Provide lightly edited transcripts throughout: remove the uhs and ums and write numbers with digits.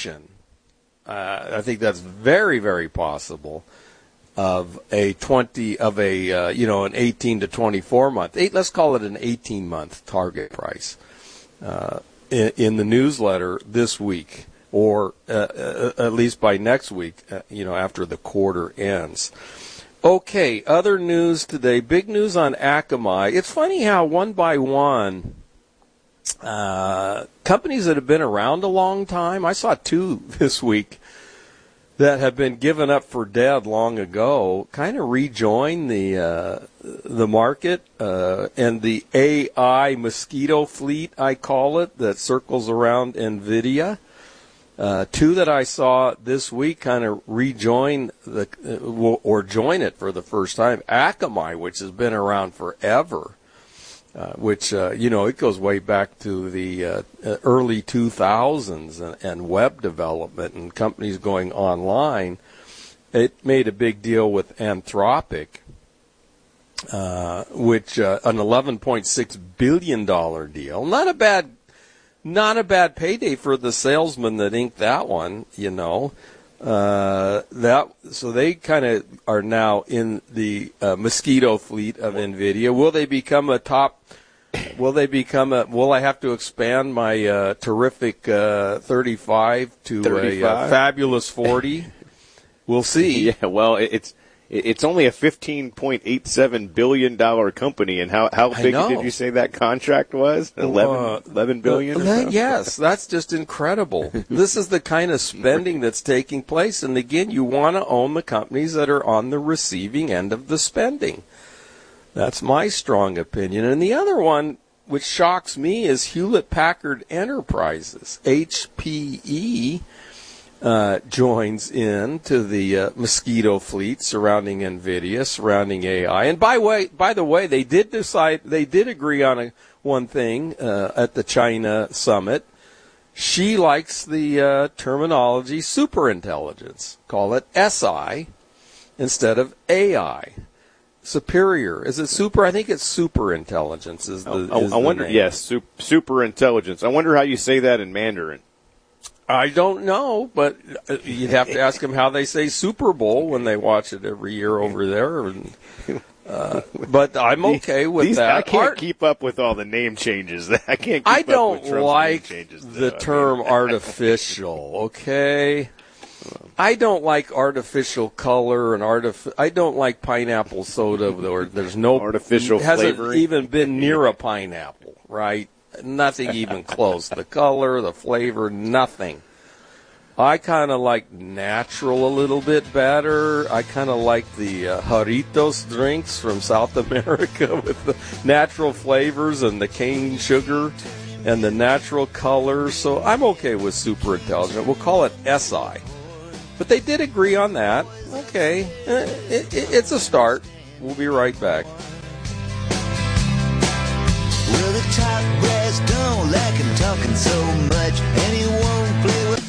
extension, I think that's very, very possible, of an 18 to 24 month, let's call it an 18-month target price in the newsletter this week, or at least by next week, after the quarter ends. Okay, other news today. Big news on Akamai. It's funny how one by one, companies that have been around a long time, I saw two this week that have been given up for dead long ago, kind of rejoin the market, and the AI mosquito fleet, I call it, that circles around NVIDIA. Two that I saw this week kind of rejoin or join it for the first time. Akamai, which has been around forever, which it goes way back to the early 2000s and web development and companies going online. It made a big deal with Anthropic, which an $11.6 billion deal. Not a bad payday for the salesman that inked that one, so they kind of are now in the mosquito fleet of NVIDIA. Will they become a top? Will I have to expand my terrific 35 to 35? A fabulous 40? We'll see. Yeah, well, it's only a $15.87 billion company, and how big did you say that contract was? 11 billion? Yes, that's just incredible. This is the kind of spending that's taking place, and again, you want to own the companies that are on the receiving end of the spending. That's my strong opinion. And the other one, which shocks me, is Hewlett-Packard Enterprises, HPE. Joins in to the mosquito fleet surrounding NVIDIA, surrounding AI. And by the way, they did agree on one thing at the China summit. She likes the terminology superintelligence. Call it SI instead of AI. Superior. Is it super? I think it's superintelligence. I wonder. Name. Yes, superintelligence. I wonder how you say that in Mandarin. I don't know, but you'd have to ask them how they say Super Bowl when they watch it every year over there. But I'm okay with that. I can't keep up with all the name changes. I can't. I don't like the term artificial. Okay. I don't like artificial color and I don't like pineapple soda where there's no artificial flavoring. Hasn't even been near a pineapple, right? Nothing even close. The color, the flavor, nothing. I kind of like natural a little bit better. I kind of like the Jarritos drinks from South America with the natural flavors and the cane sugar and the natural colors. So I'm okay with super intelligent. We'll call it SI. But they did agree on that. Okay. It's a start. We'll be right back. Well, the top brass don't like him talking so much, and he won't play with.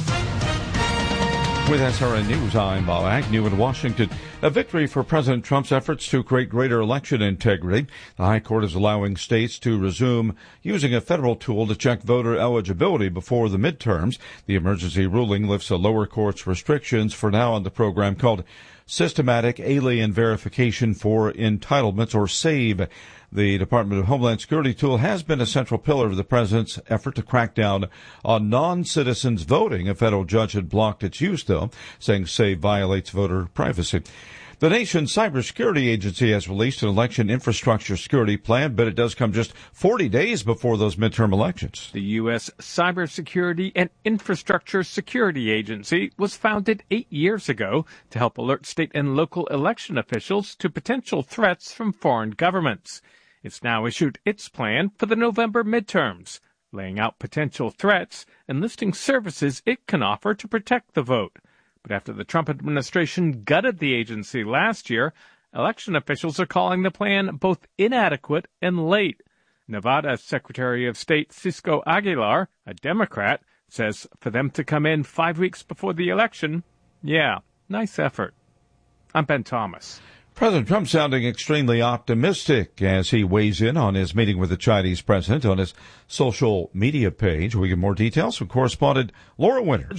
With SRN News, I'm Bob Agnew in Washington. A victory for President Trump's efforts to create greater election integrity. The High Court is allowing states to resume using a federal tool to check voter eligibility before the midterms. The emergency ruling lifts a lower court's restrictions for now on the program called Systematic Alien Verification for Entitlements, or SAVE. The Department of Homeland Security tool has been a central pillar of the president's effort to crack down on non-citizens voting. A federal judge had blocked its use, though, saying SAVE violates voter privacy. The nation's cybersecurity agency has released an election infrastructure security plan, but it does come just 40 days before those midterm elections. The U.S. Cybersecurity and Infrastructure Security Agency was founded 8 years ago to help alert state and local election officials to potential threats from foreign governments. It's now issued its plan for the November midterms, laying out potential threats and listing services it can offer to protect the vote. But after the Trump administration gutted the agency last year, election officials are calling the plan both inadequate and late. Nevada Secretary of State Cisco Aguilar, a Democrat, says for them to come in 5 weeks before the election, yeah, nice effort. I'm Ben Thomas. President Trump sounding extremely optimistic as he weighs in on his meeting with the Chinese president on his social media page. We get more details from correspondent Laura Winters.